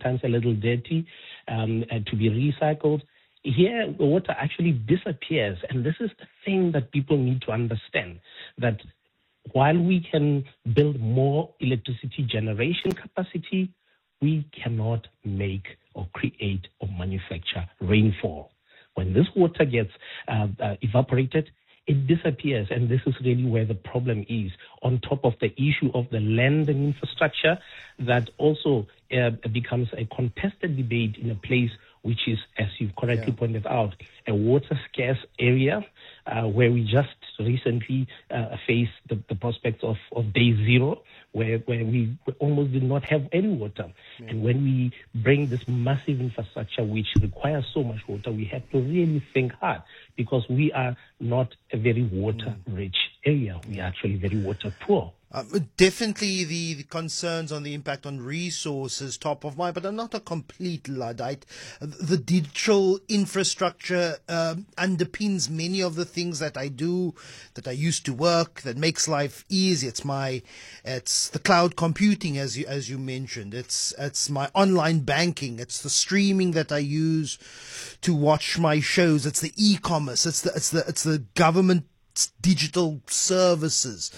sometimes a little dirty, and to be recycled. Here, the water actually disappears. And this is the thing that people need to understand, that while we can build more electricity generation capacity, we cannot make or create or manufacture rainfall. When this water gets evaporated, it disappears, and this is really where the problem is, on top of the issue of the land and infrastructure that also becomes a contested debate in a place which is, as you've correctly pointed out, a water-scarce area where we just recently faced the prospects of day zero, where we almost did not have any water. Yeah. And when we bring this massive infrastructure, which requires so much water, we have to really think hard, because we are not a very water-rich area. We are actually very water-poor. Definitely the concerns on the impact on resources top of mind, but I'm not a complete Luddite. The digital infrastructure underpins many of the things that I do, that I used to work, that makes life easy. It's the cloud computing, as you mentioned. It's my online banking. It's the streaming that I use to watch my shows. It's the e-commerce. It's the government digital services.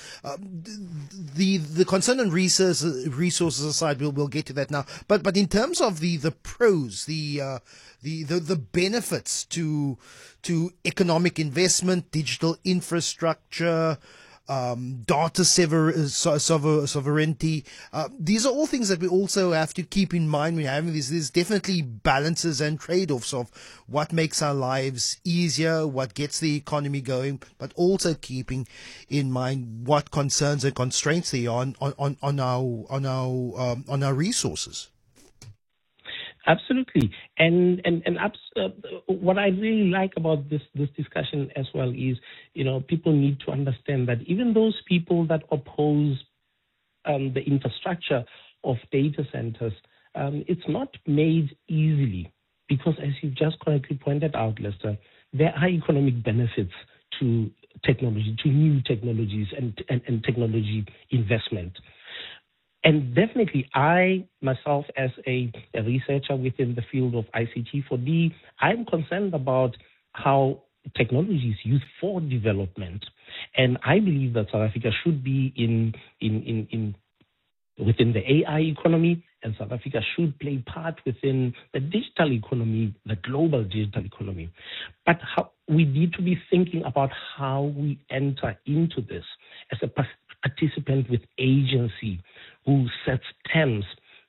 The concern on resources aside, we'll get to that now. But in terms of the pros, the benefits to economic investment, digital infrastructure, data sovereignty. These are all things that we also have to keep in mind when having these. There's definitely balances and trade-offs of what makes our lives easier, what gets the economy going, but also keeping in mind what concerns and constraints there are on our resources. Absolutely, and what I really like about this discussion as well is, people need to understand that even those people that oppose the infrastructure of data centers, it's not made easily, because as you just correctly pointed out, Lester, there are economic benefits to technology, to new technologies and technology investment. And definitely, I, myself, as a researcher within the field of ICT4D, I'm concerned about how technology is used for development. And I believe that South Africa should be within the AI economy, and South Africa should play part within the digital economy, the global digital economy. But we need to be thinking about how we enter into this as a participant with agency who sets terms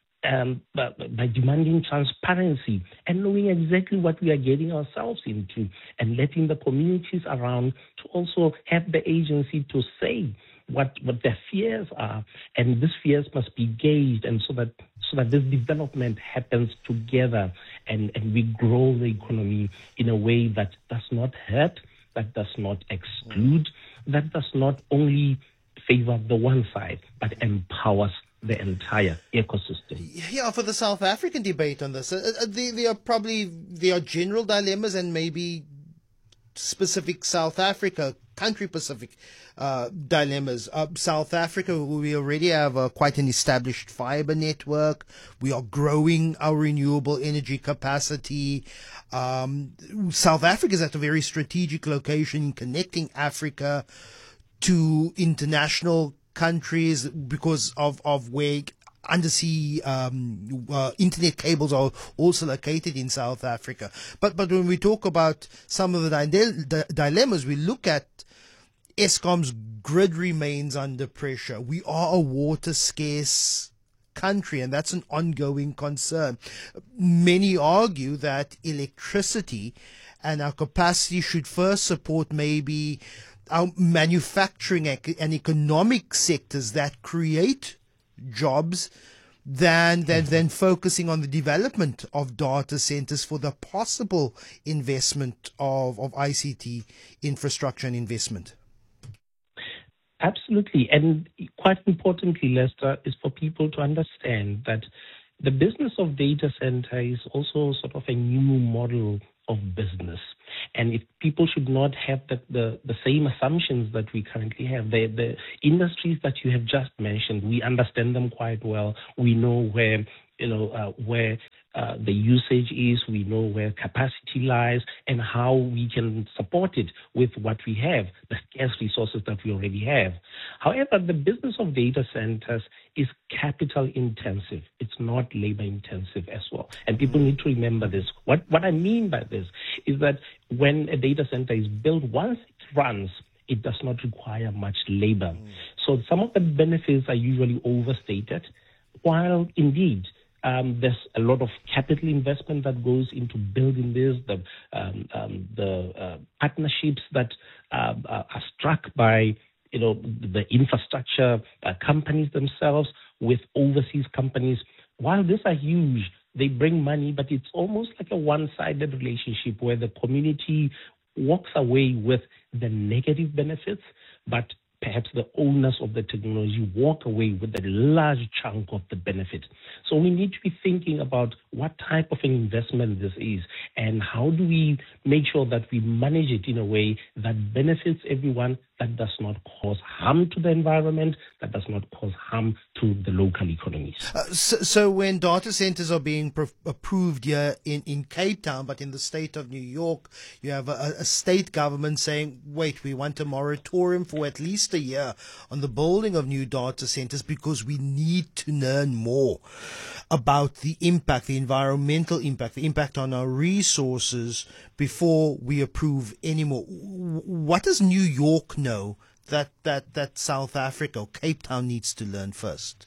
by demanding transparency and knowing exactly what we are getting ourselves into, and letting the communities around to also have the agency to say what their fears are, and these fears must be gauged, and so that this development happens together, and we grow the economy in a way that does not hurt, that does not exclude, that does not only favor the one side, but empowers the entire ecosystem. Yeah, for the South African debate on this, there are general dilemmas and maybe specific South Africa, country-specific dilemmas. South Africa, we already have quite an established fiber network. We are growing our renewable energy capacity. South Africa is at a very strategic location in connecting Africa to international countries because of where undersea internet cables are also located in South Africa. But when we talk about some of the dilemmas, we look at Eskom's grid remains under pressure. We are a water scarce country, and that's an ongoing concern. Many argue that electricity and our capacity should first support maybe our manufacturing and economic sectors that create jobs than focusing on the development of data centers for the possible investment of ICT infrastructure and investment. Absolutely. And quite importantly, Lester, is for people to understand that the business of data center is also sort of a new model of business. And if people should not have the same assumptions that we currently have. The industries that you have just mentioned, we understand them quite well. We know where the usage is, we know where capacity lies, and how we can support it with what we have, the scarce resources that we already have. However, the business of data centers is capital intensive. It's not labor intensive as well. And people need to remember this. What I mean by this is that when a data center is built, once it runs, it does not require much labor. So some of the benefits are usually overstated, while indeed there's a lot of capital investment that goes into building this, the partnerships that are struck by the infrastructure companies themselves with overseas companies. While these are huge, they bring money, but it's almost like a one-sided relationship where the community walks away with the negative benefits, but perhaps the owners of the technology walk away with a large chunk of the benefit. So we need to be thinking about what type of an investment this is and how do we make sure that we manage it in a way that benefits everyone, that does not cause harm to the environment, that does not cause harm to the local economies. So when data centers are being approved here in Cape Town, but in the state of New York, you have a state government saying, wait, we want a moratorium for at least a year on the building of new data centers because we need to learn more about the impact, the environmental impact, the impact on our resources before we approve anymore. What does New York know that South Africa or Cape Town needs to learn first?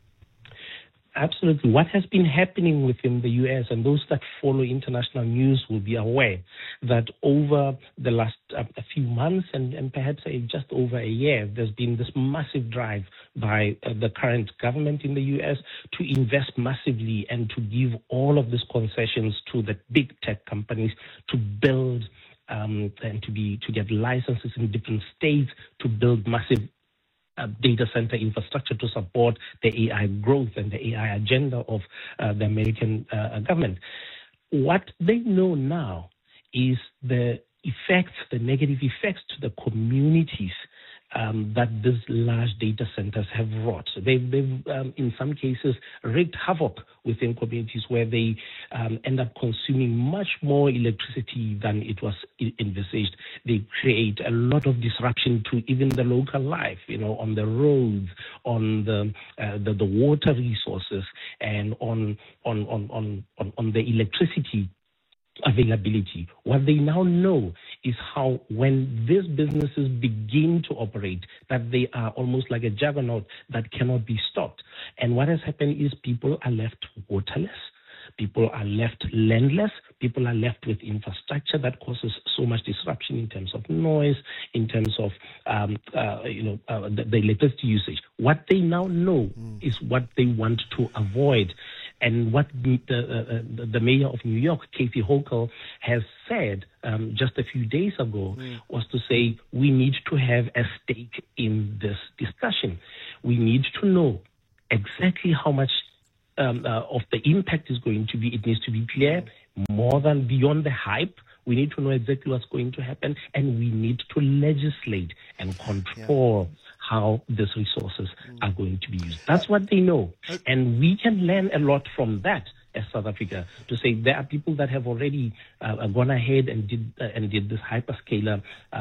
Absolutely. What has been happening within the U.S., and those that follow international news will be aware that over the last a few months and perhaps just over a year, there's been this massive drive by the current government in the U.S. to invest massively and to give all of these concessions to the big tech companies to build and to get licenses in different states to build massive data center infrastructure to support the AI growth and the AI agenda of the American government. What they know now is the effects, the negative effects to the communities that these large data centers have wrought. They've in some cases wreaked havoc within communities where they end up consuming much more electricity than it was envisaged. They create a lot of disruption to even the local life, on the roads, on the water resources, and on the electricity availability. What they now know is how when these businesses begin to operate, that they are almost like a juggernaut that cannot be stopped. And what has happened is people are left waterless, people are left landless, people are left with infrastructure that causes so much disruption in terms of noise, in terms of the electricity usage. What they now know is what they want to avoid. And what the mayor of New York, Kathy Hochul, has said just a few days ago was to say we need to have a stake in this discussion. We need to know exactly how much of the impact is going to be. It needs to be clear, more than beyond the hype. We need to know exactly what's going to happen, and we need to legislate and control how these resources are going to be used. That's what they know. And we can learn a lot from that as South Africa, to say there are people that have already gone ahead and did this hyperscaler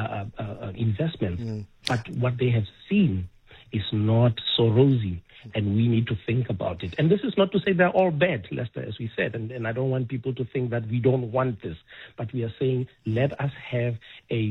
investment. But what they have seen is not so rosy, and we need to think about it. And this is not to say they're all bad, Lester, as we said, and I don't want people to think that we don't want this, but we are saying let us have a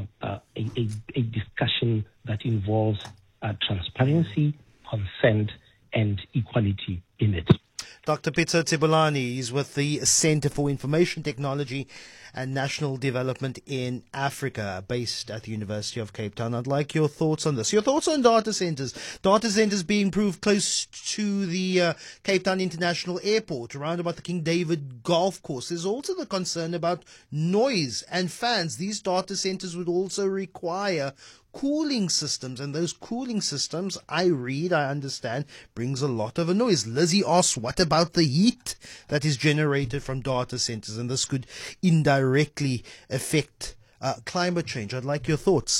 discussion that involves transparency, consent, and equality in it. Dr. Pitso Tsibulani is with the Center for Information Technology and National Development in Africa, based at the University of Cape Town. I'd like your thoughts on this. Your thoughts on data centers. Data centers being proved close to the Cape Town International Airport, around about the King David Golf Course. There's also the concern about noise and fans. These data centers would also require cooling systems, and those cooling systems, I understand, brings a lot of a noise. Lizzie asks, what about the heat that is generated from data centers? And this could indirectly affect climate change. I'd like your thoughts.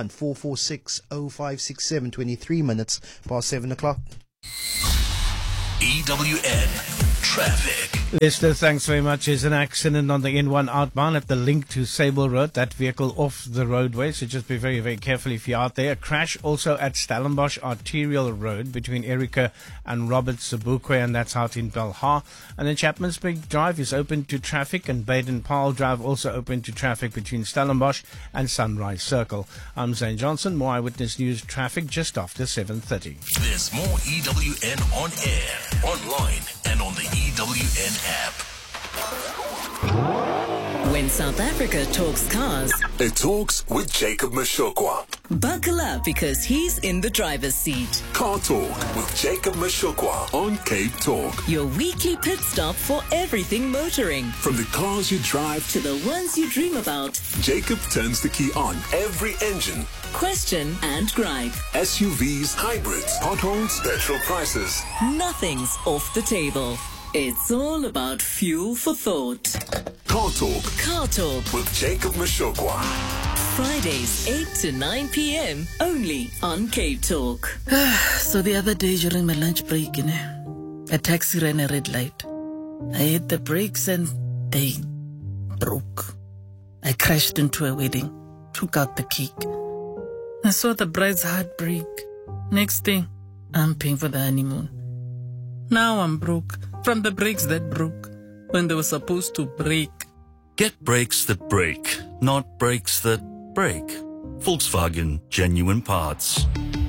021-446-0567, 23 minutes past 7 o'clock. EWN Traffic. Lester, thanks very much. There's an accident on the N1 outbound at the link to Sable Road. That vehicle off the roadway, so just be very, very careful if you're out there. A crash also at Stellenbosch Arterial Road between Erica and Robert Sobukwe, and that's out in Belhar. And then Chapmansburg Drive is open to traffic, and Baden-Powell Drive also open to traffic between Stellenbosch and Sunrise Circle. I'm Zane Johnson. More Eyewitness News traffic just after 7:30. There's more EWN on air, online, and on the EWN app. When South Africa talks cars, It talks with Jacob Mashokwa. buckle up because he's in the driver's seat. Car Talk with Jacob Mashokwa on Cape Talk. Your weekly pit stop for everything motoring. From the cars you drive, To the ones you dream about, Jacob turns the key on every engine. question and gripe. SUVs, hybrids, potholes, petrol prices. Nothing's off the table. It's all about fuel for thought. Car Talk Car Talk, with Jacob Mashokwa. Fridays 8 to 9 p.m. only on Cape Talk. So the other day during my lunch break, a taxi ran a red light. I hit the brakes and they broke. I crashed into a wedding, took out the cake. I saw the bride's heart break. Next thing, I'm paying for the honeymoon. Now I'm broke from the brakes that broke when they were supposed to break. Get brakes that break, not brakes that break. Volkswagen Genuine Parts.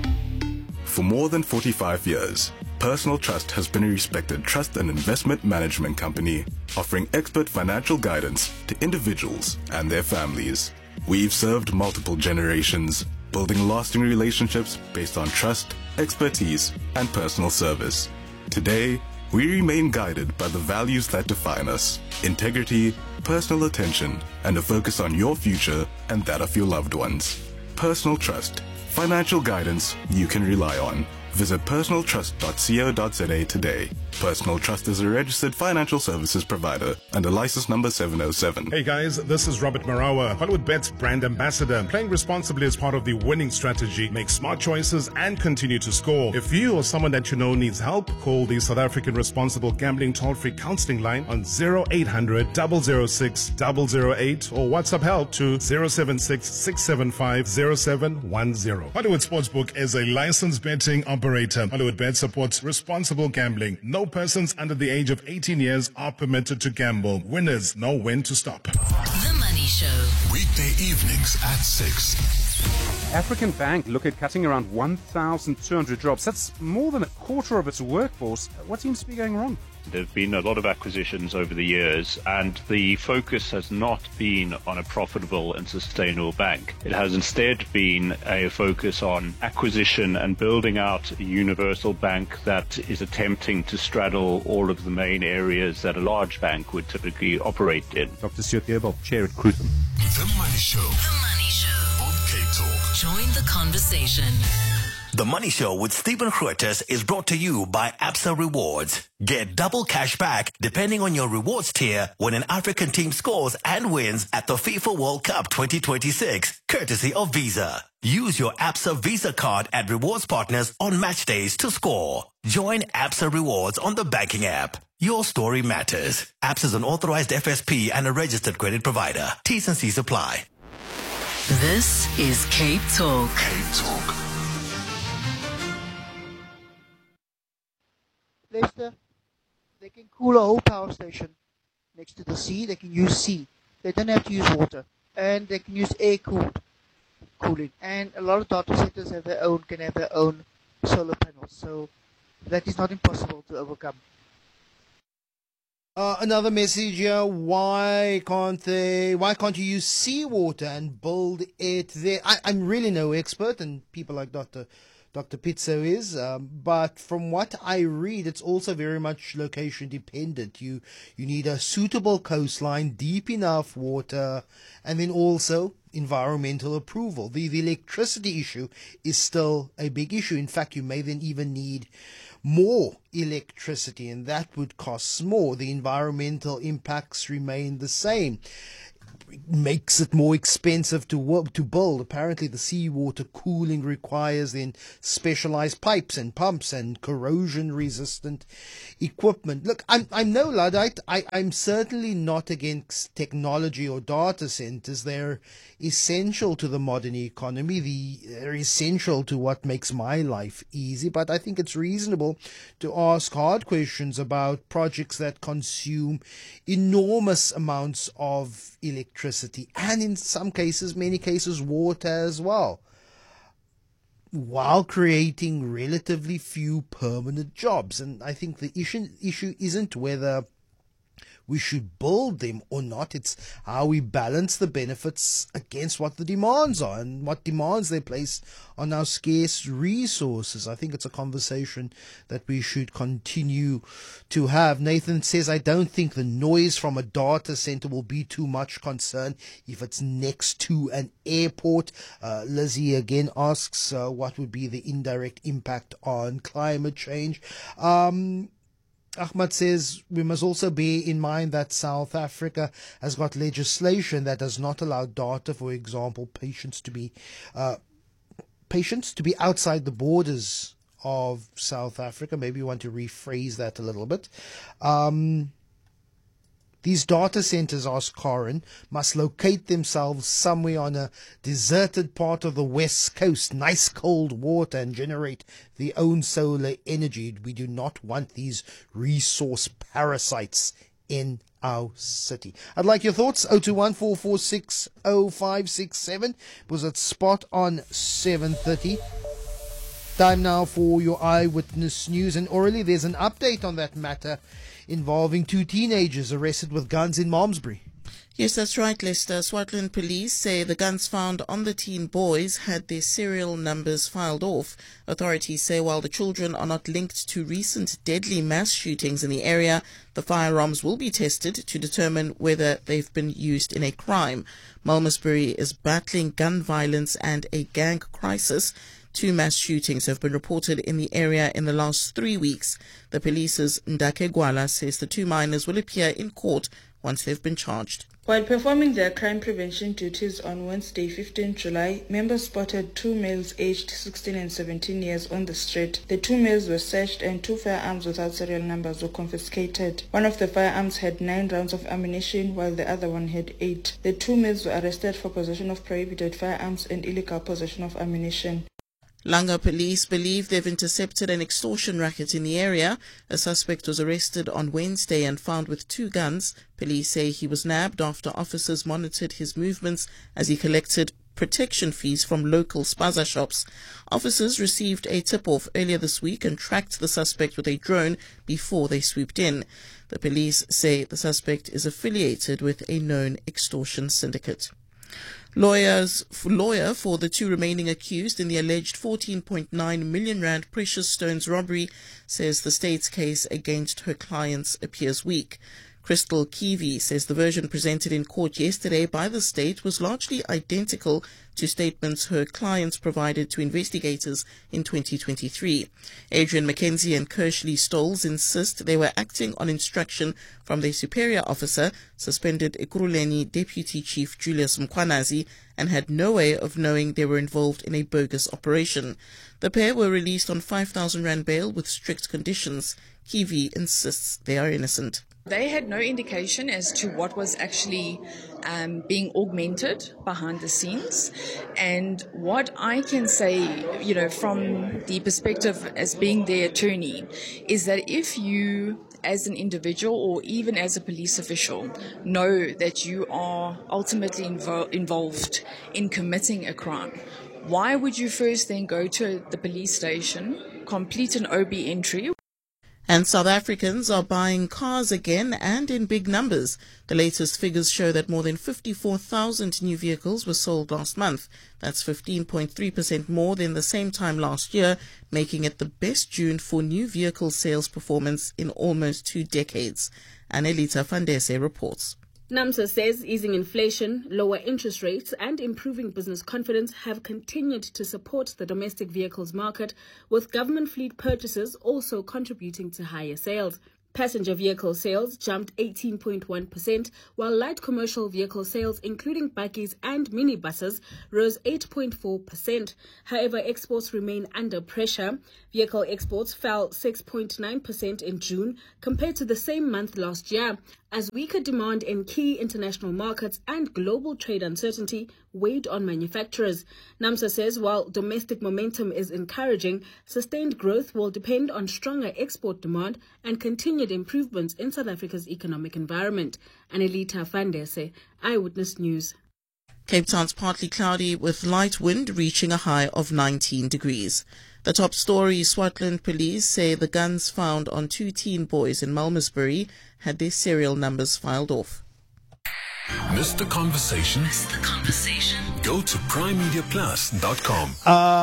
For more than 45 years, Personal Trust has been a respected trust and investment management company offering expert financial guidance to individuals and their families. We've served multiple generations, building lasting relationships based on trust, expertise, and personal service. Today, we remain guided by the values that define us: integrity, personal attention, and a focus on your future and that of your loved ones. Personal Trust. Financial guidance you can rely on. Visit personaltrust.co.za today. Personal Trust is a registered financial services provider under license number 707. Hey guys, this is Robert Marawa, Hollywood Bet's brand ambassador. Playing responsibly is part of the winning strategy. Make smart choices and continue to score. If you or someone that you know needs help, call the South African Responsible Gambling toll-free counseling line on 0800 006 008 or WhatsApp help to 076 675 0710. Hollywood Sportsbook is a licensed betting operator. Hollywood Bet supports responsible gambling. No persons under the age of 18 years are permitted to gamble. Winners know when to stop. The Money Show. Weekday evenings at 6. African Bank look at cutting around 1,200 jobs. That's more than a quarter of its workforce. What seems to be going wrong? There have been a lot of acquisitions over the years, and the focus has not been on a profitable and sustainable bank. It has instead been a focus on acquisition and building out a universal bank that is attempting to straddle all of the main areas that a large bank would typically operate in. Dr. Stuart Gearbold, Chair at Crutham. The Money Show The Money Show. on Cape Talk. Join the conversation. The Money Show with Stephen Grootes is brought to you by Absa Rewards. Get double cash back depending on your rewards tier when an African team scores and wins at the FIFA World Cup 2026, courtesy of Visa. Use your Absa Visa card at rewards partners on match days to score. Join Absa Rewards on the banking app. Your story matters. Absa is an authorized FSP and a registered credit provider. T's and C's apply. This is Cape Talk. Cape Talk. Leicester, they can cool a whole power station next to the sea. They can use sea. They don't have to use water. And they can use cooling. And a lot of data centers can have their own solar panels. So that is not impossible to overcome. Another message here: why can't you use seawater and build it there? I'm really no expert, and people like Dr. Pizzo is, but from what I read, it's also very much location dependent. You need a suitable coastline, deep enough water, and then also environmental approval. The electricity issue is still a big issue. In fact, you may then even need more electricity, and that would cost more. The environmental impacts remain the same. makes it more expensive to build. Apparently, the seawater cooling requires then specialized pipes and pumps and corrosion-resistant equipment. Look, I'm no Luddite. I'm certainly not against technology or data centers. They're essential to the modern economy. They're essential to what makes my life easy. But I think it's reasonable to ask hard questions about projects that consume enormous amounts of electricity and in some cases, many cases, water as well, while creating relatively few permanent jobs. And I think the issue isn't whether we should build them or not. It's how we balance the benefits against what the demands are and what demands they place on our scarce resources. I think it's a conversation that we should continue to have. Nathan says, I don't think the noise from a data center will be too much concern if it's next to an airport. Lizzie again asks, what would be the indirect impact on climate change? Ahmad says we must also bear in mind that South Africa has got legislation that does not allow data, for example, patients to be outside the borders of South Africa. Maybe you want to rephrase that a little bit. These data centers, asks Corin, must locate themselves somewhere on a deserted part of the west coast, nice cold water, and generate their own solar energy. We do not want these resource parasites in our city. I'd like your thoughts. 021-446-0567 was at spot on 7:30. Time now for your eyewitness news. And orally, there's an update on that matter involving two teenagers arrested with guns in Malmesbury. Yes, that's right, Lester. Swartland police say the guns found on the teen boys had their serial numbers filed off. Authorities say while the children are not linked to recent deadly mass shootings in the area, the firearms will be tested to determine whether they've been used in a crime. Malmesbury is battling gun violence and a gang crisis. 2 mass shootings have been reported in the area in the last 3 weeks. The police's Ndake Gwala says the 2 minors will appear in court once they've been charged. While performing their crime prevention duties on Wednesday, 15 July, members spotted 2 males aged 16 and 17 years on the street. The 2 males were searched and 2 firearms without serial numbers were confiscated. One of the firearms had 9 rounds of ammunition, while the other one had 8. The 2 males were arrested for possession of prohibited firearms and illegal possession of ammunition. Langa police believe they've intercepted an extortion racket in the area. A suspect was arrested on Wednesday and found with 2 guns. Police say he was nabbed after officers monitored his movements as he collected protection fees from local spaza shops. Officers received a tip-off earlier this week and tracked the suspect with a drone before they swooped in. The police say the suspect is affiliated with a known extortion syndicate. Lawyer for the 2 remaining accused in the alleged 14.9 million rand precious stones robbery says the state's case against her clients appears weak. Crystal Kiwi says the version presented in court yesterday by the state was largely identical to statements her clients provided to investigators in 2023. Adrian McKenzie and Kershley Stolz insist they were acting on instruction from their superior officer, suspended Ekurhuleni Deputy Chief Julius Mkwanazi, and had no way of knowing they were involved in a bogus operation. The pair were released on 5,000 rand bail with strict conditions. Kiwi insists they are innocent. They had no indication as to what was actually being augmented behind the scenes. And what I can say, from the perspective as being their attorney, is that if you, as an individual or even as a police official, know that you are ultimately involved in committing a crime, why would you first then go to the police station, complete an OB entry? And South Africans are buying cars again and in big numbers. The latest figures show that more than 54,000 new vehicles were sold last month. That's 15.3% more than the same time last year, making it the best June for new vehicle sales performance in almost 2 decades. Anelita Fandese reports. NAMSA says easing inflation, lower interest rates and improving business confidence have continued to support the domestic vehicles market, with government fleet purchases also contributing to higher sales. Passenger vehicle sales jumped 18.1%, while light commercial vehicle sales, including buggies and minibuses, rose 8.4%. However, exports remain under pressure. Vehicle exports fell 6.9% in June compared to the same month last year, as weaker demand in key international markets and global trade uncertainty weighed on manufacturers. NAMSA says while domestic momentum is encouraging, sustained growth will depend on stronger export demand and continued improvements in South Africa's economic environment. Anelita Fandese, Eyewitness News. Cape Town's partly cloudy with light wind reaching a high of 19 degrees. The top story, Swartland police say the guns found on 2 teen boys in Malmesbury had their serial numbers filed off. Missed the conversation? Go to primemediaplus.com.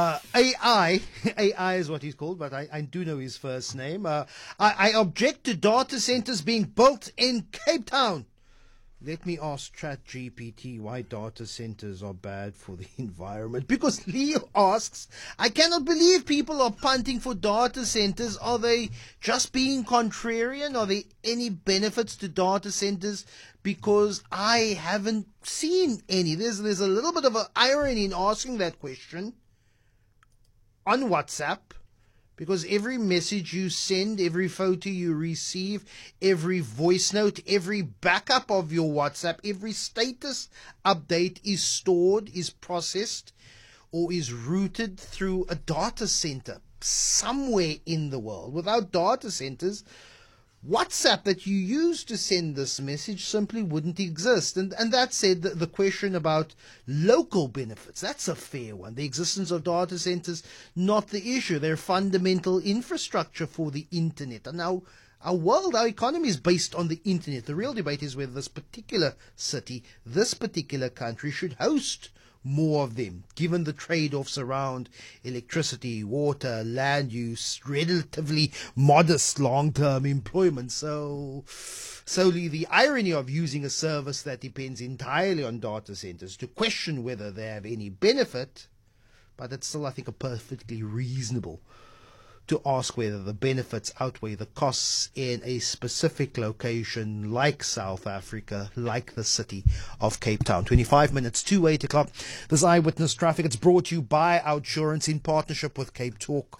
AI is what he's called, but I do know his first name. I object to data centers being built in Cape Town. Let me ask ChatGPT why data centers are bad for the environment. Because Leo asks, I cannot believe people are punting for data centers. Are they just being contrarian? Are there any benefits to data centers? Because I haven't seen any. There's a little bit of an irony in asking that question on WhatsApp. Because every message you send, every photo you receive, every voice note, every backup of your WhatsApp, every status update is stored, is processed, or is routed through a data center somewhere in the world. Without data centers, WhatsApp that you use to send this message simply wouldn't exist. And that said, the question about local benefits, that's a fair one. The existence of data centers, not the issue. They're fundamental infrastructure for the internet. And now our world, our economy is based on the internet. The real debate is whether this particular city, this particular country should host more of them, given the trade-offs around electricity, water, land use, relatively modest long-term employment. So, solely the irony of using a service that depends entirely on data centers to question whether they have any benefit, but it's still, I think, a perfectly reasonable to ask whether the benefits outweigh the costs in a specific location like South Africa, like the city of Cape Town. 25 minutes to 8 o'clock. This Eyewitness Traffic, it's brought to you by Outsurance in partnership with Cape Talk.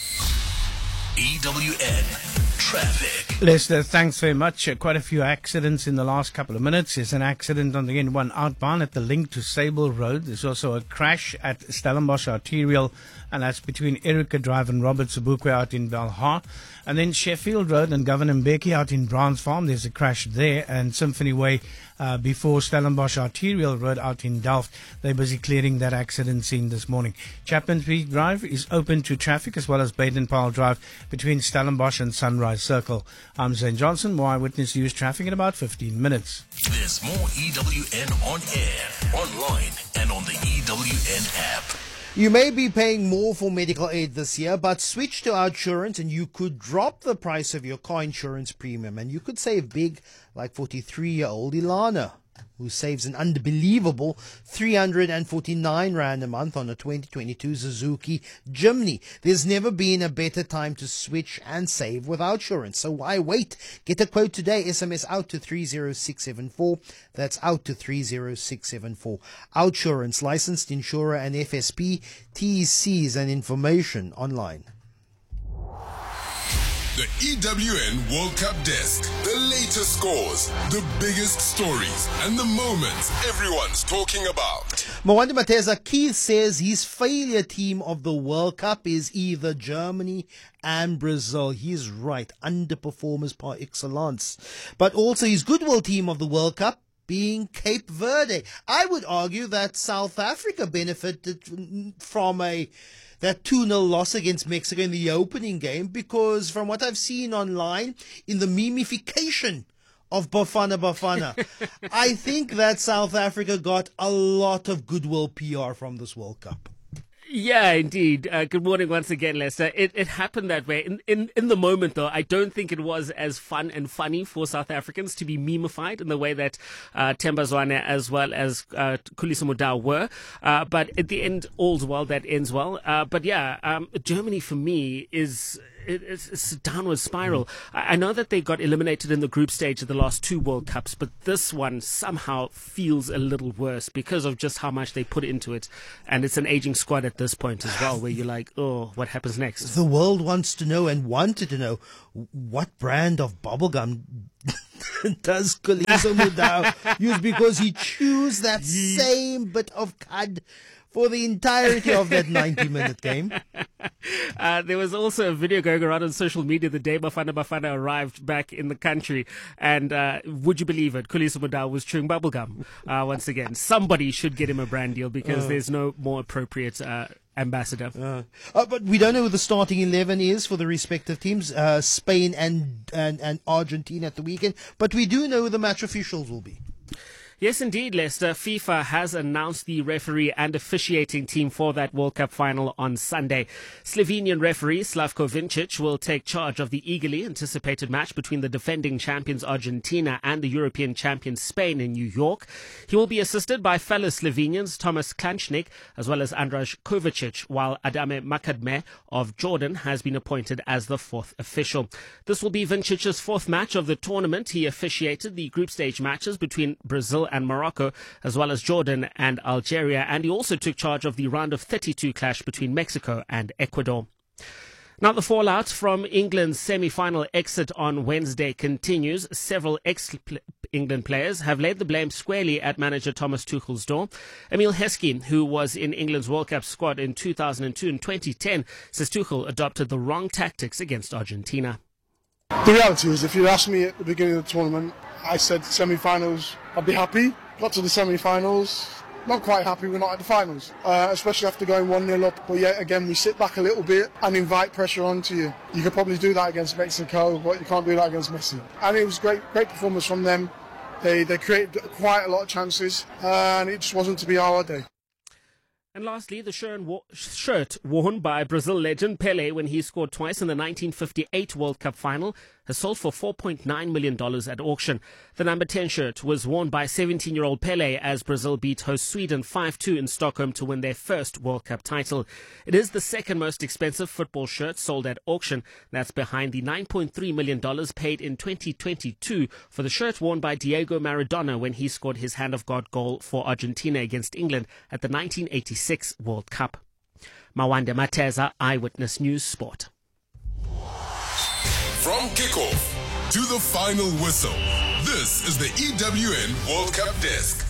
EWN Traffic. Lester, thanks very much. Quite a few accidents in the last couple of minutes. There's an accident on the N1 outbound at the link to Sable Road. There's also a crash at Stellenbosch Arterial, and that's between Erica Drive and Robert Sobukwe out in Belhar. And then Sheffield Road and Governor Mbeki out in Browns Farm. There's a crash there, and Symphony Way before Stellenbosch Arterial Road out in Delft. They're busy clearing that accident scene this morning. Chapman Street Drive is open to traffic, as well as Baden-Powell Drive between Stellenbosch and Sunrise Circle. I'm Zane Johnson. More Eyewitness News traffic in about 15 minutes. There's more EWN on air, online, and on the EWN app. You may be paying more for medical aid this year, but switch to Outsurance and you could drop the price of your car insurance premium, and you could save big, like 43-year-old Ilana, who saves an unbelievable 349 Rand a month on a 2022 Suzuki Jimny. There's never been a better time to switch and save with Outsurance. So why wait? Get a quote today. SMS out to 30674. That's out to 30674. Outsurance, licensed insurer and FSP, TECs and information online. The EWN World Cup Desk. The latest scores, the biggest stories, and the moments everyone's talking about. Mwandi Mateza, Keith says his failure team of the World Cup is either Germany and Brazil. He's right, underperformers par excellence. But also his goodwill team of the World Cup being Cape Verde. I would argue that South Africa benefited from that 2-0 loss against Mexico in the opening game, because from what I've seen online, in the memification of Bafana, I think that South Africa got a lot of goodwill PR from this World Cup. Yeah, indeed. Good morning once again, Lester. It happened that way. In the moment, though, I don't think it was as fun and funny for South Africans to be memified in the way that Themba Zwane as well as Khulisa Mudau were. But at the end, all's well that ends well. But yeah, Germany for me is it's a downward spiral. I know that they got eliminated in the group stage of the last 2 World Cups, but this one somehow feels a little worse because of just how much they put into it. And it's an aging squad at this point as well, where you're like, oh, what happens next? The world wants to know and wanted to know, what brand of bubblegum does Kolisa Mudau use? Because he chews that same bit of cud for the entirety of that 90-minute game. There was also a video going around on social media the day Bafana arrived back in the country. And would you believe it? Kolisa Mudau was chewing bubblegum. Once again, somebody should get him a brand deal because there's no more appropriate ambassador. But we don't know who the starting 11 is for the respective teams, Spain and Argentina at the weekend. But we do know who the match officials will be. Yes, indeed, Lester. FIFA has announced the referee and officiating team for that World Cup final on Sunday. Slovenian referee Slavko Vincic will take charge of the eagerly anticipated match between the defending champions Argentina and the European champions Spain in New York. He will be assisted by fellow Slovenians Tomas Klančnik as well as Andraž Kovacic, while Adame Makadme of Jordan has been appointed as the 4th official. This will be Vincic's 4th match of the tournament. He officiated the group stage matches between Brazil and Morocco, as well as Jordan and Algeria, and he also took charge of the round of 32 clash between Mexico and Ecuador. Now, the fallout from England's semi-final exit on Wednesday continues. Several ex-England players have laid the blame squarely at manager Thomas Tuchel's door. Emile Heskey, who was in England's World Cup squad in 2002 and 2010, says Tuchel adopted the wrong tactics against Argentina. The reality is, if you'd asked me at the beginning of the tournament, I said semi-finals, I'd be happy. Got to the semi-finals, not quite happy we're not at the finals, especially after going 1-0 up. But yet again, we sit back a little bit and invite pressure onto you. You could probably do that against Mexico, but you can't do that against Messi. And it was great performance from them. They created quite a lot of chances, and it just wasn't to be our day. And lastly, the shirt worn by Brazil legend Pelé when he scored twice in the 1958 World Cup final has sold for $4.9 million at auction. The number 10 shirt was worn by 17-year-old Pelé as Brazil beat host Sweden 5-2 in Stockholm to win their first World Cup title. It is the second most expensive football shirt sold at auction. That's behind the $9.3 million paid in 2022 for the shirt worn by Diego Maradona when he scored his hand of God goal for Argentina against England at the 1986 World Cup. Mawande Mateza, Eyewitness News Sport. From kickoff to the final whistle, this is the EWN World Cup Desk.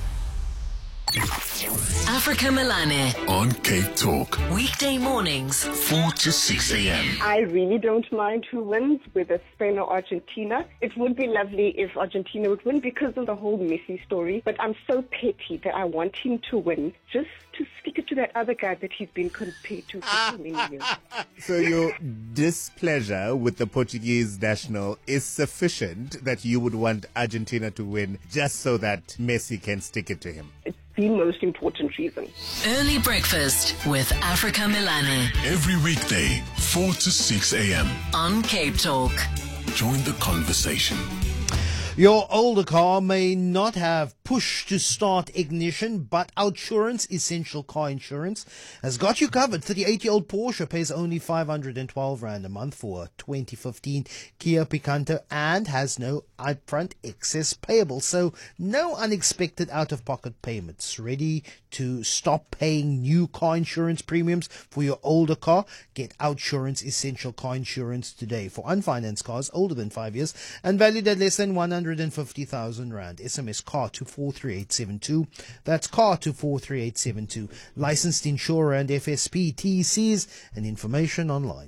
Africa Melane on Cape Talk. Weekday mornings, 4 to 6 a.m. I really don't mind who wins, whether Spain or Argentina. It would be lovely if Argentina would win because of the whole Messi story. But I'm so petty that I want him to win just to stick it to that other guy that he's been compared to for so many years. So your displeasure with the Portuguese national is sufficient that you would want Argentina to win just so that Messi can stick it to him? It's the most important reason. Early breakfast with Africa Melane. Every weekday, 4 to 6 a.m. on Cape Talk. Join the conversation. Your older car may not have push-to-start ignition, but Outsurance, essential car insurance, has got you covered. 38-year-old Porsche pays only 512 Rand a month for a 2015 Kia Picanto and has no upfront excess payable, so no unexpected out-of-pocket payments. Ready to stop paying new car insurance premiums for your older car? Get Outsurance essential car insurance today for unfinanced cars older than 5 years and valued at less than 150,000 Rand. SMS car to 43872. That's car to 43872. Licensed insurer and FSP, TCs and information online.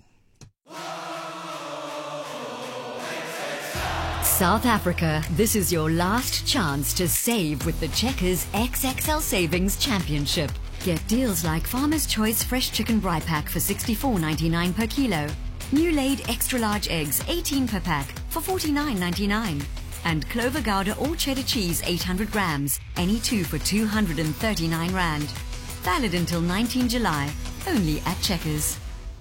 South Africa, this is your last chance to save with the Checkers XXL Savings Championship. Get deals like Farmer's Choice Fresh Chicken Bri Pack for $64.99 per kilo. New laid extra large eggs, 18 per pack for $49.99. And Clover Gouda or cheddar cheese 800 grams, any two for 239 Rand. Valid until 19 July, only at Checkers.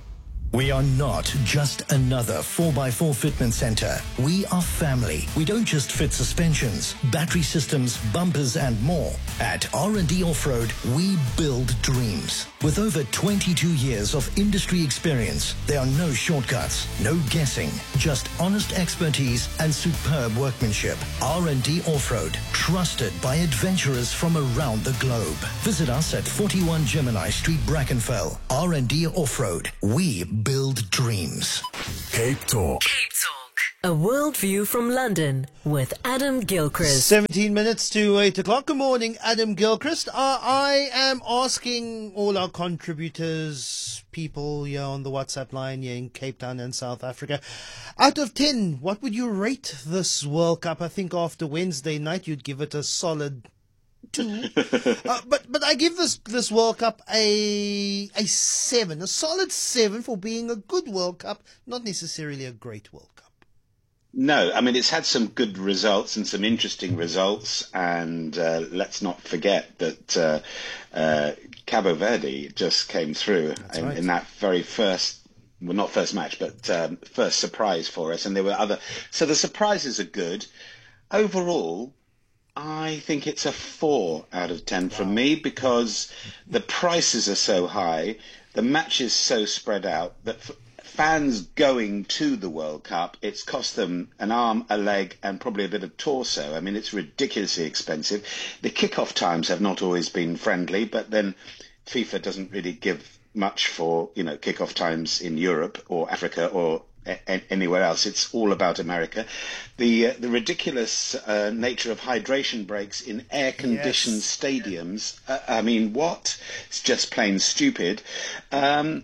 We are not just another 4x4 fitment center. We are family. We don't just fit suspensions, battery systems, bumpers, and more. At R&D Off-Road, we build dreams. With over 22 years of industry experience, there are no shortcuts, no guessing, just honest expertise and superb workmanship. R&D Off-Road, trusted by adventurers from around the globe. Visit us at 41 Gemini Street, Brackenfell. R&D Off-Road, we build dreams. Cape Talk. A worldview from London with Adam Gilchrist. 17 minutes to 8 o'clock. Good morning, Adam Gilchrist. I am asking all our contributors, people here on the WhatsApp line here in Cape Town and South Africa, out of 10, what would you rate this World Cup? I think after Wednesday night you'd give it a solid 2. But I give this World Cup a 7, a solid 7 for being a good World Cup, not necessarily a great World Cup. No, I mean, it's had some good results and some interesting results. And let's not forget that Cabo Verde just came through in that very first, well, not first match, but first surprise for us. And there were other. So the surprises are good. Overall, I think it's a 4 out of 10 from me because the prices are so high, the match is so spread out that fans going to the World Cup, it's cost them an arm, a leg, and probably a bit of torso. I mean, it's ridiculously expensive. The kickoff times have not always been friendly, but then FIFA doesn't really give much for, kickoff times in Europe or Africa or anywhere else. It's all about America. The ridiculous nature of hydration breaks in air-conditioned stadiums. I mean, what? It's just plain stupid. And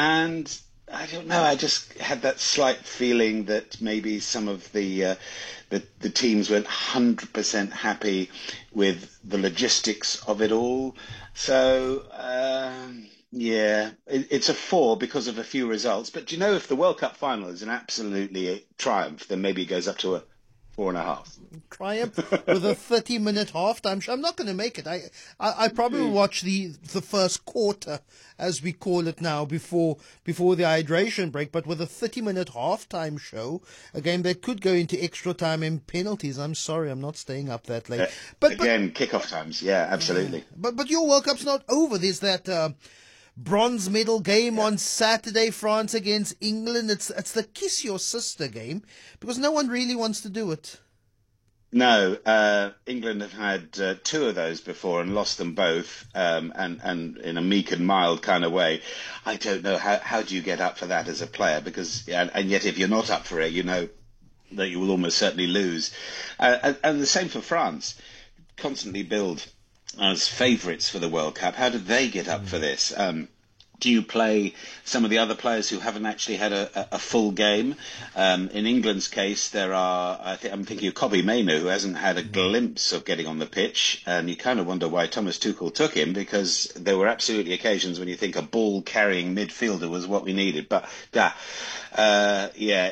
I don't know. I just had that slight feeling that maybe some of the teams weren't 100% happy with the logistics of it all. So it's a 4 because of a few results. But do you know, if the World Cup final is an absolutely triumph, then maybe it goes up to a 4.5. Triumph with a 30-minute halftime show. I'm not going to make it. I probably will watch the first quarter, as we call it now, before the hydration break. But with a 30-minute halftime show, a game that could go into extra time and penalties, I'm sorry, I'm not staying up that late. But kickoff times, yeah, absolutely. But your World Cup's not over. There's that bronze medal game on Saturday, France against England. It's the kiss your sister game because no one really wants to do it. No, England have had 2 of those before and lost them both, and in a meek and mild kind of way. I don't know how do you get up for that as a player, because and yet if you're not up for it, you know that you will almost certainly lose. And the same for France. Constantly billed as favourites for the World Cup. How did they get up for this? Do you play some of the other players who haven't actually had a full game? In England's case, there are, I'm thinking of Kobbie Mainoo, who hasn't had a glimpse of getting on the pitch, and you kind of wonder why Thomas Tuchel took him, because there were absolutely occasions when you think a ball-carrying midfielder was what we needed. But, I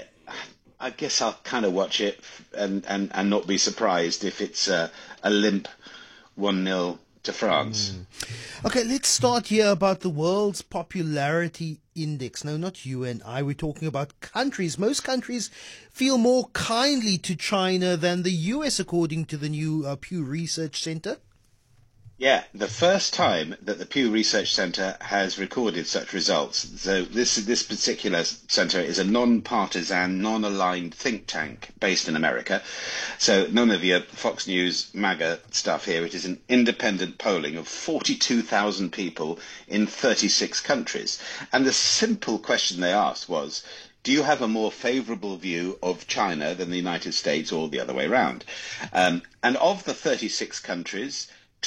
guess I'll kind of watch it and not be surprised if it's a limp 1-0 to France. Okay, let's start here about the world's popularity index. No, not you and I. We're talking about countries. Most countries feel more kindly to China than the US, according to the new Pew Research Center. Yeah, the first time that the Pew Research Center has recorded such results. So this particular center is a non-partisan, non-aligned think tank based in America. So none of your Fox News MAGA stuff here. It is an independent polling of 42,000 people in 36 countries. And the simple question they asked was, do you have a more favorable view of China than the United States, or the other way around? And of the 36 countries,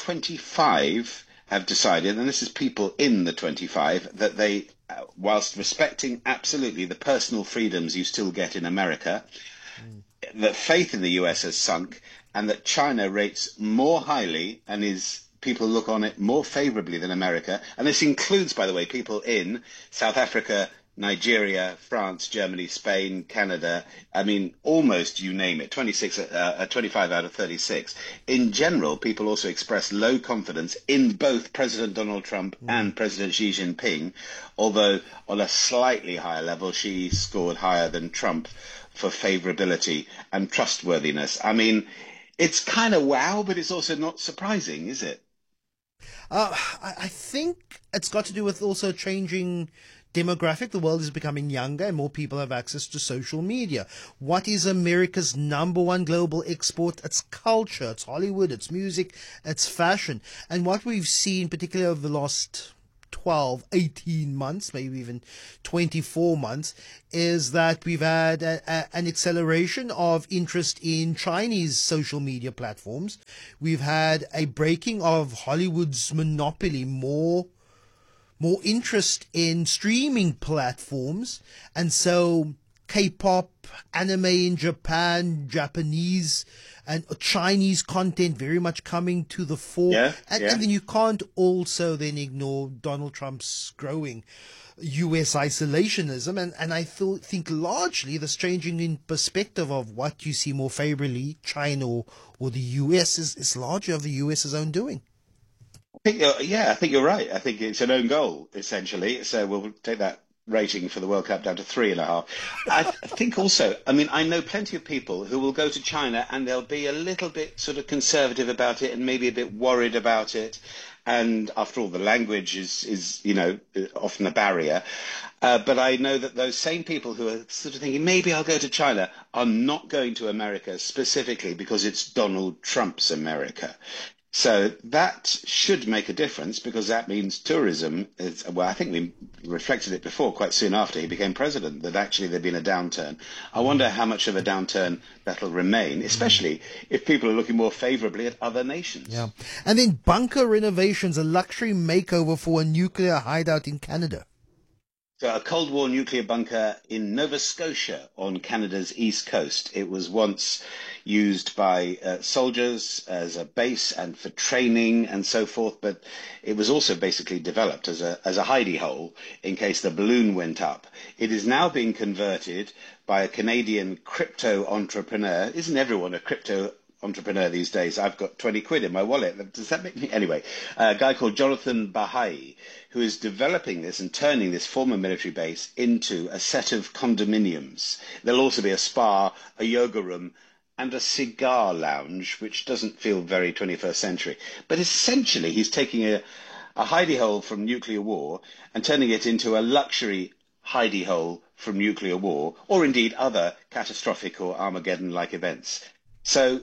25 have decided, and this is people in the 25, that they, whilst respecting absolutely the personal freedoms you still get in America, that faith in the US has sunk, and that China rates more highly and people look on it more favourably than America. And this includes, by the way, people in South Africa, Nigeria, France, Germany, Spain, Canada. I mean, almost you name it, 25 out of 36. In general, people also express low confidence in both President Donald Trump and President Xi Jinping, although on a slightly higher level, Xi scored higher than Trump for favorability and trustworthiness. I mean, it's kind of wow, but it's also not surprising, is it? I think it's got to do with also changing demographic. The world is becoming younger and more people have access to social media. What is America's number one global export? It's culture, it's Hollywood, it's music, it's fashion. And what we've seen, particularly over the last 12, 18 months, maybe even 24 months, is that we've had an acceleration of interest in Chinese social media platforms. We've had a breaking of Hollywood's monopoly, more interest in streaming platforms, and so K-pop, anime in Japan, Japanese and Chinese content very much coming to the fore. And then you can't also then ignore Donald Trump's growing US isolationism, and I think largely this changing in perspective of what you see more favorably, China or the US, is largely of the US's own doing. I think you're right. I think it's an own goal, essentially. So we'll take that rating for the World Cup down to 3.5. I think also, I mean, I know plenty of people who will go to China and they'll be a little bit sort of conservative about it and maybe a bit worried about it. And after all, the language is often a barrier. But I know that those same people who are sort of thinking, maybe I'll go to China, are not going to America specifically because it's Donald Trump's America. So that should make a difference, because that means tourism is, well, I think we reflected it before, quite soon after he became president, that actually there'd been a downturn. I wonder how much of a downturn that'll remain, especially if people are looking more favorably at other nations. Yeah. And then bunker renovations, a luxury makeover for a nuclear hideout in Canada. So a Cold War nuclear bunker in Nova Scotia on Canada's east coast. It was once used by soldiers as a base and for training and so forth, but it was also basically developed as a hidey hole in case the balloon went up. It is now being converted by a Canadian crypto entrepreneur. Isn't everyone a crypto entrepreneur these days? I've got 20 quid in my wallet. Does that make me? Anyway, a guy called Jonathan Bahai, who is developing this and turning this former military base into a set of condominiums. There'll also be a spa, a yoga room, and a cigar lounge, which doesn't feel very 21st century. But essentially, he's taking a hidey hole from nuclear war and turning it into a luxury hidey hole from nuclear war, or indeed other catastrophic or Armageddon-like events. So,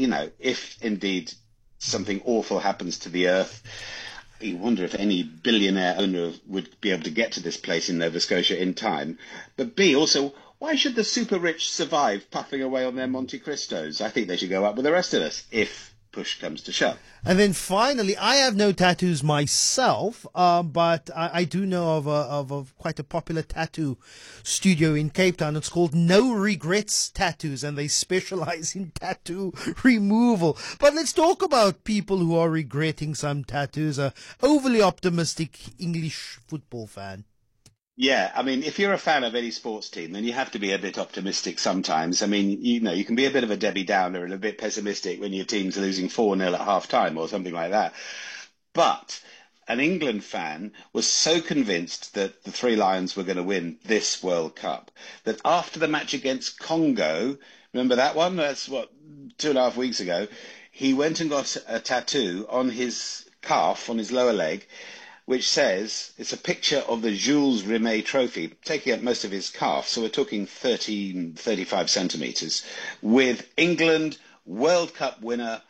if indeed something awful happens to the Earth, you wonder if any billionaire owner would be able to get to this place in Nova Scotia in time. But B, also, why should the super rich survive puffing away on their Monte Cristos? I think they should go up with the rest of us, if push comes to shove. And then finally, I have no tattoos myself, but I do know of quite a popular tattoo studio in Cape Town. It's called No Regrets Tattoos, and they specialize in tattoo removal. But let's talk about people who are regretting some tattoos. A overly optimistic English football fan. Yeah, I mean, if you're a fan of any sports team, then you have to be a bit optimistic sometimes. I mean, you can be a bit of a Debbie Downer and a bit pessimistic when your team's losing 4-0 at half-time or something like that. But an England fan was so convinced that the Three Lions were going to win this World Cup that after the match against Congo, remember that one? That's, 2.5 weeks ago, he went and got a tattoo on his calf, on his lower leg, which says, it's a picture of the Jules Rimet trophy, taking up most of his calf, so we're talking 35 centimetres, with England World Cup winner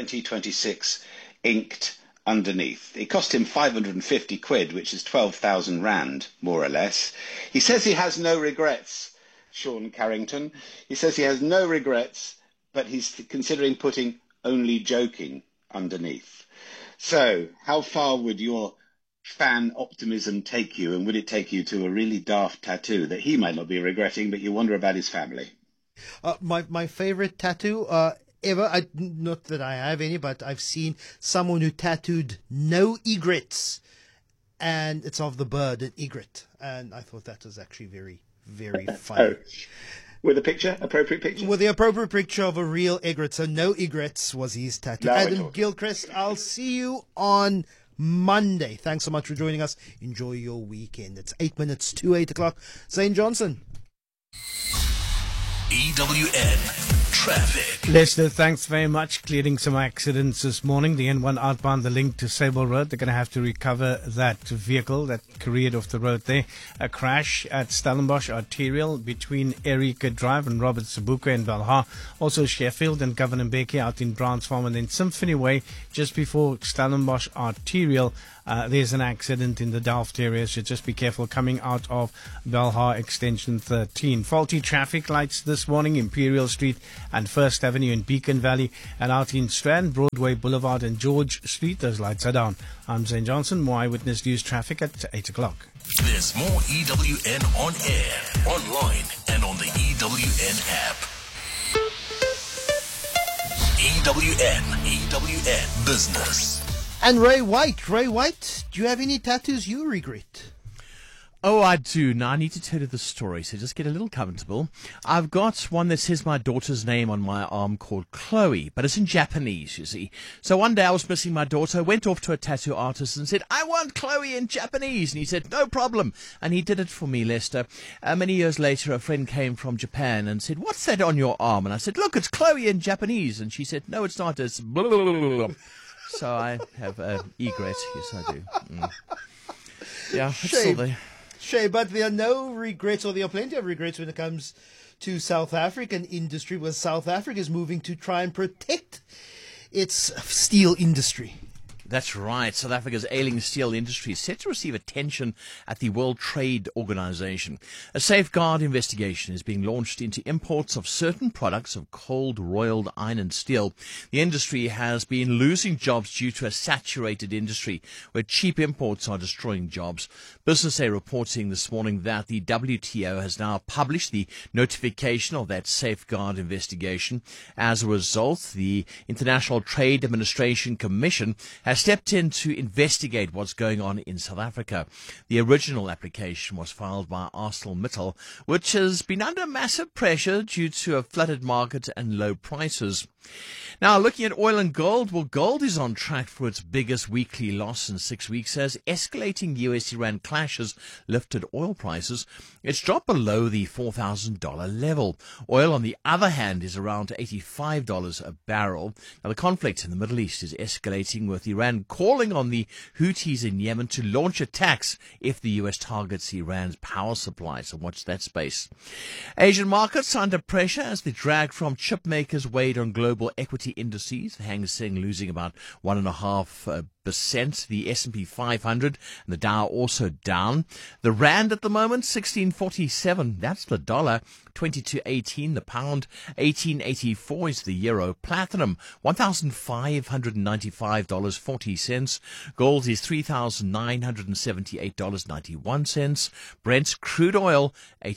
2026 inked underneath. It cost him 550 quid, which is 12,000 rand, more or less. He says he has no regrets, Sean Carrington. He says he has no regrets, but he's considering putting only joking underneath. So, how far would your fan optimism take you, and would it take you to a really daft tattoo that he might not be regretting, but you wonder about his family? My favorite tattoo ever, not that I have any, but I've seen someone who tattooed no egrets and it's of the bird, an egret. And I thought that was actually very, very funny. With a picture? Appropriate picture? With the appropriate picture of a real egret. So no egrets was his tattoo. No, Adam Gilchrist, I'll see you on Monday. Thanks so much for joining us. Enjoy your weekend. It's 8 minutes to 8 o'clock. Zane Johnson. EWN Traffic. Lester, thanks very much. Clearing some accidents this morning. The N1 outbound, the link to Sable Road. They're going to have to recover that vehicle that careered off the road there. A crash at Stellenbosch Arterial between Erika Drive and Robert Sabuka in Belhar. Also Sheffield and Governor Mbeki out in Browns Farm. And then Symphony Way just before Stellenbosch Arterial. There's an accident in the Delft area, so just be careful coming out of Belhar Extension 13. Faulty traffic lights this morning, Imperial Street and First Avenue in Beacon Valley, and out in Strand, Broadway Boulevard and George Street. Those lights are down. I'm Zane Johnson. More Eyewitness News traffic at 8 o'clock. There's more EWN on air, online, and on the EWN app. EWN Business. And Ray White, do you have any tattoos you regret? Oh, I do. Now, I need to tell you the story, so just get a little comfortable. I've got one that says my daughter's name on my arm called Chloe, but it's in Japanese, you see. So one day I was missing my daughter, went off to a tattoo artist and said, I want Chloe in Japanese. And he said, no problem. And he did it for me, Lester. Many years later, a friend came from Japan and said, what's that on your arm? And I said, look, it's Chloe in Japanese. And she said, no, it's not. It's blah, blah, blah, blah. So I have egret. Yes, I do. Yeah, it's still there. Shay, but there are no regrets, or there are plenty of regrets when it comes to South African industry, where South Africa is moving to try and protect its steel industry. That's right. South Africa's ailing steel industry is set to receive attention at the World Trade Organization. A safeguard investigation is being launched into imports of certain products of cold roiled iron and steel. The industry has been losing jobs due to a saturated industry where cheap imports are destroying jobs. Business Day reporting this morning that the WTO has now published the notification of that safeguard investigation. As a result, the International Trade Administration Commission has stepped in to investigate what's going on in South Africa. The original application was filed by ArcelorMittal, which has been under massive pressure due to a flooded market and low prices. Now, looking at oil and gold, well, gold is on track for its biggest weekly loss in 6 weeks as escalating US-Iran clashes lifted oil prices. It's dropped below the $4,000 level. Oil, on the other hand, is around $85 a barrel. Now, the conflict in the Middle East is escalating, with Iran calling on the Houthis in Yemen to launch attacks if the US targets Iran's power supply. So watch that space. Asian markets under pressure as the drag from chip makers weighed on global equity indices. The Hang Seng losing about 1.5%. The S&P 500 and the Dow also down. The rand at the moment, 16.47. That's the dollar. 22.18 the pound. 18.84 is the euro. Platinum, $1,595.40. Gold is $3,978.91. Brent crude oil,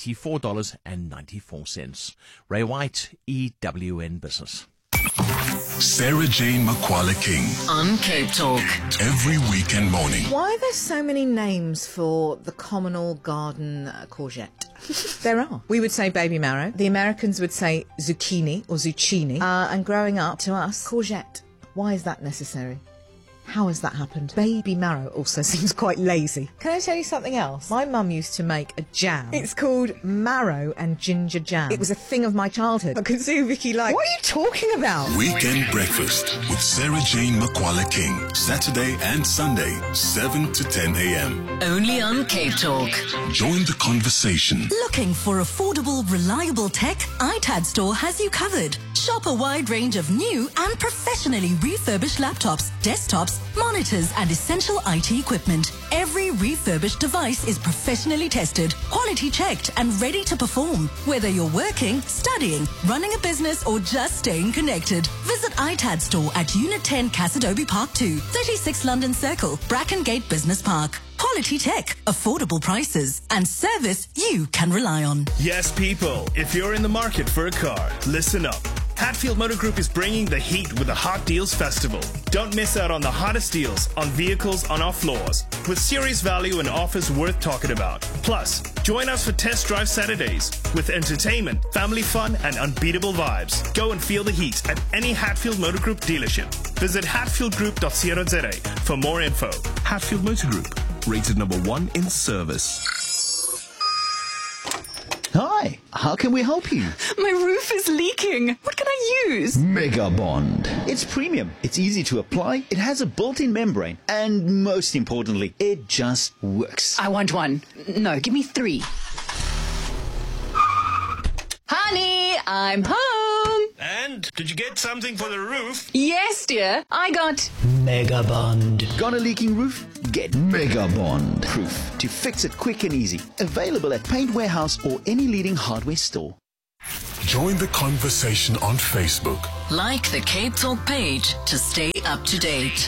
$84.94. Ray White, EWN Business. Sarah Jane Makwala King on Cape Talk every weekend morning. Why are there so many names for the communal garden courgette? There are. We would say baby marrow. The Americans would say zucchini or zucchini. And growing up, to us, courgette. Why is that necessary? How has that happened? Baby marrow also seems quite lazy. Can I tell you something else? My mum used to make a jam. It's called marrow and ginger jam. It was a thing of my childhood. I could see Vicky like, what are you talking about? Weekend Breakfast with Sarah Jane Makwala King. Saturday and Sunday, 7 to 10 a.m. only on Cape Talk. Join the conversation. Looking for affordable, reliable tech? iTad Store has you covered. Shop a wide range of new and professionally refurbished laptops, desktops, monitors and essential IT equipment. Every refurbished device is professionally tested, quality checked and ready to perform. Whether you're working, studying, running a business or just staying connected. Visit iTad Store at Unit 10 Cassidobi Park 2, 36 London Circle, Brackengate Business Park. Quality tech, affordable prices, and service you can rely on. Yes, people, if you're in the market for a car, listen up. Hatfield Motor Group is bringing the heat with the Hot Deals Festival. Don't miss out on the hottest deals on vehicles on our floors, with serious value and offers worth talking about. Plus, join us for Test Drive Saturdays with entertainment, family fun, and unbeatable vibes. Go and feel the heat at any Hatfield Motor Group dealership. Visit hatfieldgroup.co.za for more info. Hatfield Motor Group, rated number 1 in service. Hi, how can we help you? My roof is leaking. What can I use? Mega Bond. It's premium, it's easy to apply, it has a built-in membrane, and most importantly, it just works. I want one. No, give me 3. Honey, I'm home. And did you get something for the roof? Yes, dear. I got Mega Bond. Got a leaking roof? Get Mega Bond proof to fix it quick and easy. Available at Paint Warehouse or any leading hardware store. Join the conversation on Facebook. Like the Cape Talk page to stay up to date.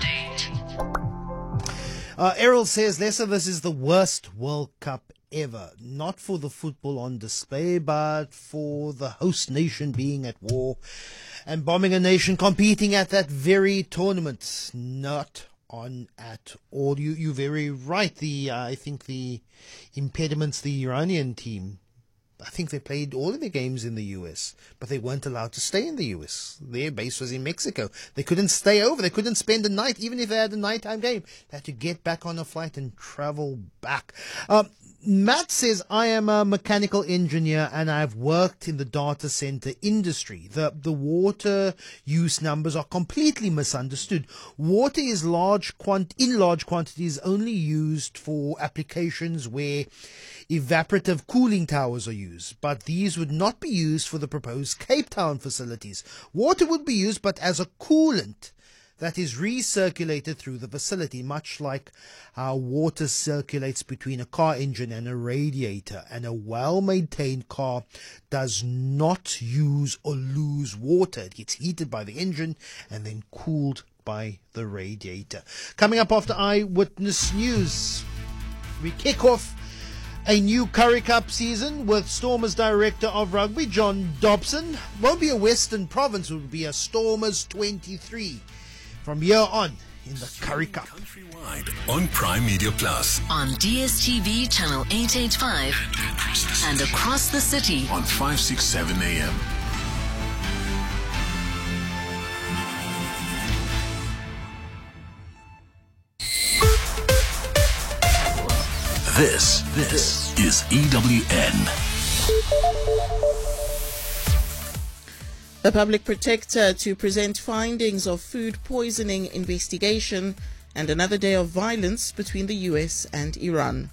Errol says, Lester, this is the worst World Cup ever. Not for the football on display, but for the host nation being at war and bombing a nation competing at that very tournament. Not on at all. You're very right. I think the impediments, the Iranian team, I think they played all of their games in the US, but they weren't allowed to stay in the US. Their base was in Mexico. They couldn't stay over. They couldn't spend the night, even if they had a nighttime game. They had to get back on a flight and travel back. Matt says, I am a mechanical engineer and I've worked in the data center industry. The water use numbers are completely misunderstood. Water is in large quantities only used for applications where evaporative cooling towers are used, but these would not be used for the proposed Cape Town facilities. Water would be used, but as a coolant that is recirculated through the facility, much like how water circulates between a car engine and a radiator. And a well-maintained car does not use or lose water. It gets heated by the engine and then cooled by the radiator. Coming up after Eyewitness News, we kick off a new Currie Cup season with Stormers Director of Rugby, John Dobson. Won't be a Western Province, it will be a Stormers 23. From here on in the Currie Cup. Countrywide on Prime Media Plus. On DSTV channel 885 and across the city on 567 AM. This is EWN. The Public Protector to present findings of food poisoning investigation, and another day of violence between the US and Iran.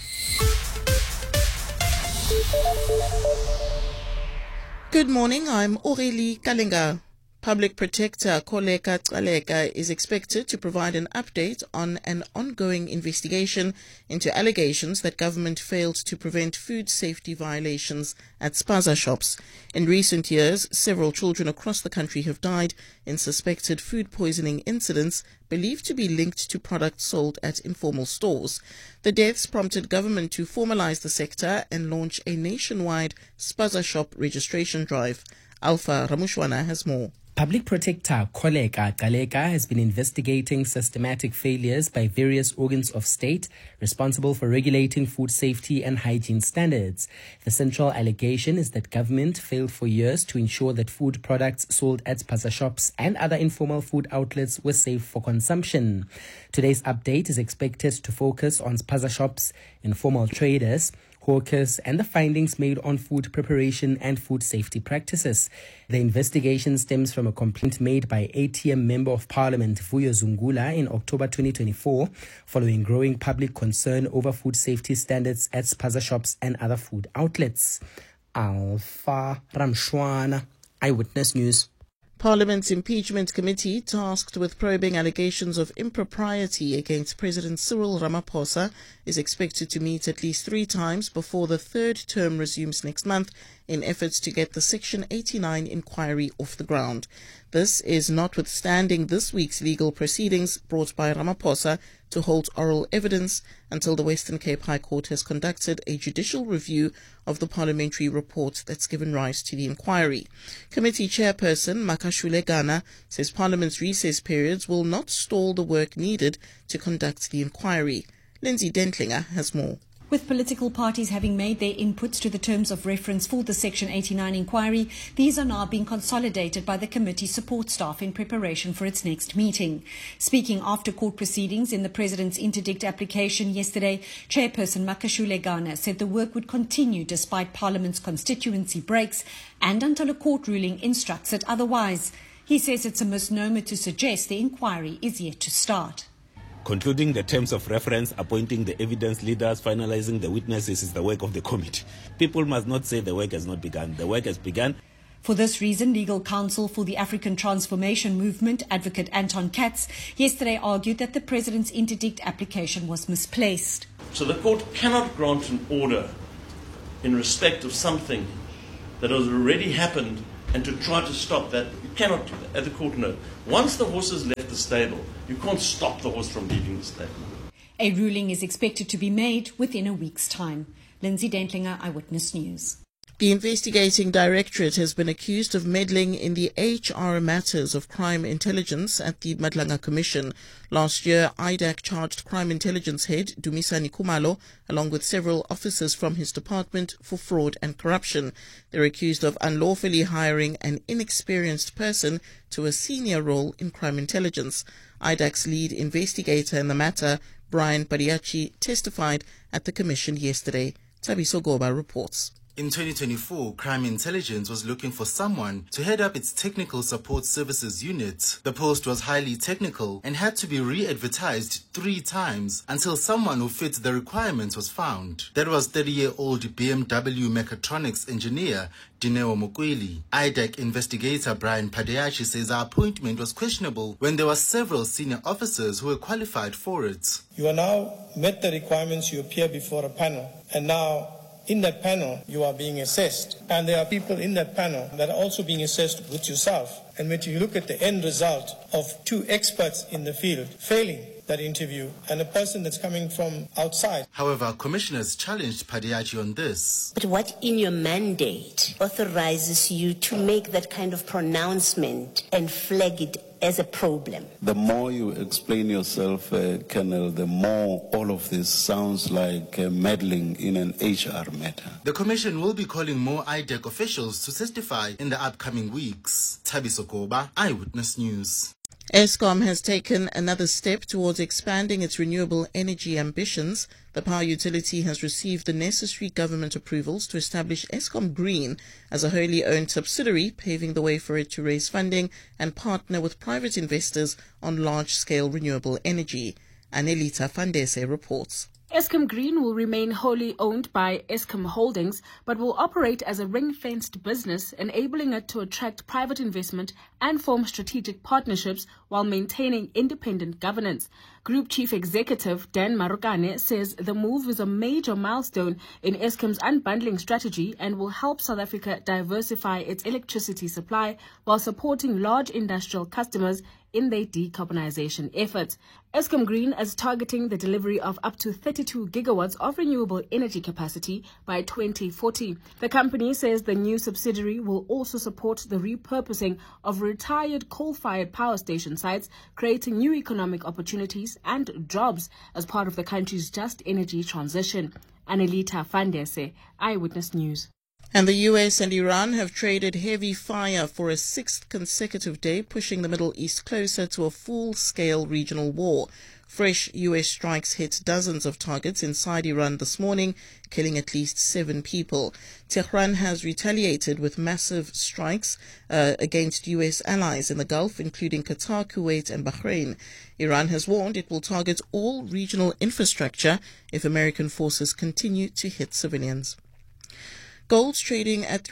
Good morning, I'm Aurélie Kalinga. Public Protector Koleka Tsaleka is expected to provide an update on an ongoing investigation into allegations that government failed to prevent food safety violations at spaza shops. In recent years, several children across the country have died in suspected food poisoning incidents believed to be linked to products sold at informal stores. The deaths prompted government to formalize the sector and launch a nationwide spaza shop registration drive. Alpha Ramushwana has more. Public Protector Koleka Galeka has been investigating systematic failures by various organs of state responsible for regulating food safety and hygiene standards. The central allegation is that government failed for years to ensure that food products sold at spaza shops and other informal food outlets were safe for consumption. Today's update is expected to focus on spaza shops, informal traders, hawkers, and the findings made on food preparation and food safety practices. The investigation stems from a complaint made by ATM Member of Parliament Vuyo Zungula in October 2024, following growing public concern over food safety standards at spaza shops and other food outlets. Alpha Ramshwana, Eyewitness News. Parliament's impeachment committee, tasked with probing allegations of impropriety against President Cyril Ramaphosa, is expected to meet at least 3 times before the third term resumes next month in efforts to get the Section 89 inquiry off the ground. This is notwithstanding this week's legal proceedings brought by Ramaphosa to hold oral evidence until the Western Cape High Court has conducted a judicial review of the parliamentary report that's given rise to the inquiry. Committee chairperson Makashule Gana says Parliament's recess periods will not stall the work needed to conduct the inquiry. Lindsay Dentlinger has more. With political parties having made their inputs to the terms of reference for the Section 89 inquiry, these are now being consolidated by the committee's support staff in preparation for its next meeting. Speaking after court proceedings in the President's interdict application yesterday, Chairperson Makashule Gana said the work would continue despite Parliament's constituency breaks and until a court ruling instructs it otherwise. He says it's a misnomer to suggest the inquiry is yet to start. Concluding the terms of reference, appointing the evidence leaders, finalizing the witnesses is the work of the committee. People must not say the work has not begun. The work has begun. For this reason, legal counsel for the African Transformation Movement, Advocate Anton Katz, yesterday argued that the President's interdict application was misplaced. So the court cannot grant an order in respect of something that has already happened and to try to stop that. You cannot do that. At the court, no. Once the horse has left the stable, you can't stop the horse from leaving the stable. A ruling is expected to be made within a week's time. Lindsay Dentlinger, Eyewitness News. The investigating directorate has been accused of meddling in the HR matters of crime intelligence at the Madlanga Commission. Last year, IDAC charged crime intelligence head Dumisani Kumalo, along with several officers from his department, for fraud and corruption. They're accused of unlawfully hiring an inexperienced person to a senior role in crime intelligence. IDAC's lead investigator in the matter, Brian Padiachi, testified at the commission yesterday. Tabiso Goba reports. In 2024, Crime Intelligence was looking for someone to head up its Technical Support Services unit. The post was highly technical and had to be re-advertised 3 times until someone who fit the requirements was found. That was 30-year-old BMW mechatronics engineer Dineo Mukwili. IDAC investigator Brian Padiachi says our appointment was questionable when there were several senior officers who were qualified for it. You are now met the requirements, you appear before a panel, and now in that panel, you are being assessed. And there are people in that panel that are also being assessed with yourself. And when you look at the end result of 2 experts in the field failing that interview and a person that's coming from outside. However, commissioners challenged Padiachi on this. But what in your mandate authorizes you to make that kind of pronouncement and flag it as a problem? The more you explain yourself, Colonel, the more all of this sounds like meddling in an HR matter. The Commission will be calling more IDAC officials to testify in the upcoming weeks. Tabiso Goba, Eyewitness News. Eskom has taken another step towards expanding its renewable energy ambitions. The power utility has received the necessary government approvals to establish Eskom Green as a wholly owned subsidiary, paving the way for it to raise funding and partner with private investors on large-scale renewable energy. Anelita Fandese reports. Eskom Green will remain wholly owned by Eskom Holdings, but will operate as a ring-fenced business, enabling it to attract private investment and form strategic partnerships while maintaining independent governance. Group Chief Executive Dan Marukane says the move is a major milestone in Eskom's unbundling strategy and will help South Africa diversify its electricity supply while supporting large industrial customers in their decarbonization efforts. Eskom Green is targeting the delivery of up to 32 gigawatts of renewable energy capacity by 2040. The company says the new subsidiary will also support the repurposing of retired coal-fired power station sites, creating new economic opportunities and jobs as part of the country's just energy transition. Anelita Fandese, Eyewitness News. And the US and Iran have traded heavy fire for a 6th consecutive day, pushing the Middle East closer to a full-scale regional war. Fresh US strikes hit dozens of targets inside Iran this morning, killing at least 7 people. Tehran has retaliated with massive strikes against US allies in the Gulf, including Qatar, Kuwait and Bahrain. Iran has warned it will target all regional infrastructure if American forces continue to hit civilians. Gold's trading at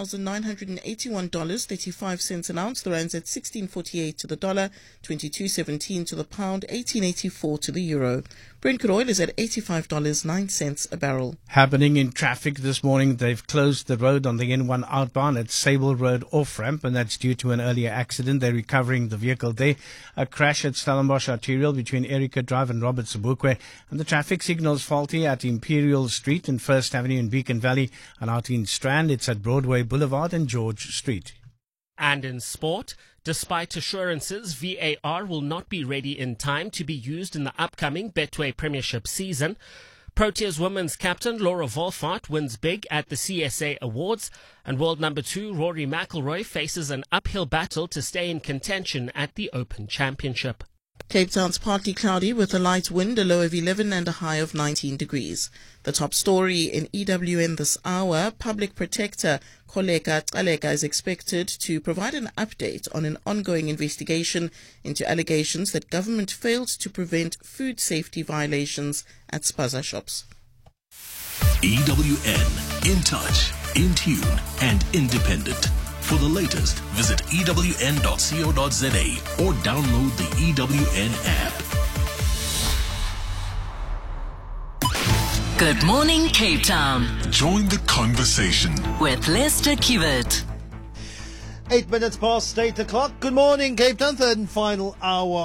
$3,981.35 an ounce. The rand's at 16.48 to the dollar, 22.17 to the pound, 18.84 to the euro. Brent crude oil is at $85.09 a barrel. Happening in traffic this morning, they've closed the road on the N1 outbound at Sable Road off-ramp, and that's due to an earlier accident. They're recovering the vehicle there. A crash at Stellenbosch Arterial between Erica Drive and Robert Sobukwe, and the traffic signal's faulty at Imperial Street and First Avenue in Beacon Valley, and out in Strand, it's at Broadway Boulevard and George Street. And in sport, despite assurances VAR will not be ready in time to be used in the upcoming Betway Premiership season, Proteas women's captain Laura Wolfart wins big at the CSA Awards, and world number 2 Rory McIlroy faces an uphill battle to stay in contention at the Open Championship. Cape Town's partly cloudy with a light wind, a low of 11 and a high of 19 degrees. The top story in EWN this hour, Public Protector Kholeka Gcaleka is expected to provide an update on an ongoing investigation into allegations that government failed to prevent food safety violations at spaza shops. EWN, in touch, in tune and independent. For the latest, visit ewn.co.za or download the EWN app. Good morning, Cape Town. Join the conversation With Lester Kiewit. 8 minutes past 8 o'clock. Good morning, Cape Town. Third and final hour